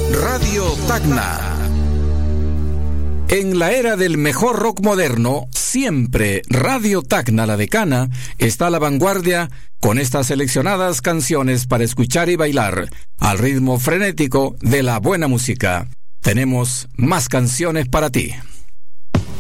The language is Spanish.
Radio Tacna. En la era del mejor rock moderno, siempre Radio Tacna, la decana, está a la vanguardia con estas seleccionadas canciones para escuchar y bailar al ritmo frenético de la buena música. Tenemos más canciones para ti.